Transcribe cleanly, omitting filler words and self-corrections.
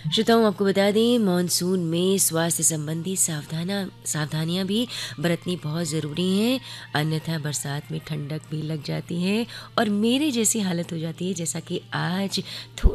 श्रोताओं आपको बता दें मानसून में स्वास्थ्य संबंधी सावधानियां भी बरतनी बहुत ज़रूरी हैं, अन्यथा बरसात में ठंडक भी लग जाती है और मेरे जैसी हालत हो जाती है जैसा कि आज